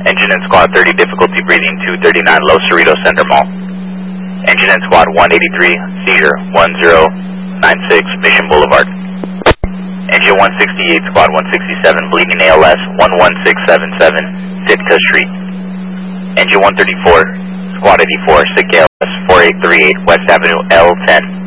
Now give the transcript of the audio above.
Engine and Squad 30, difficulty breathing, 239, Los Cerritos Center Mall. Engine and Squad 183, seizure, 1096, Mission Boulevard. Engine 168, Squad 167, bleeding ALS, 11677, Sitka Street. Engine 134, Squad 84, sick ALS, 4838, West Avenue, L10.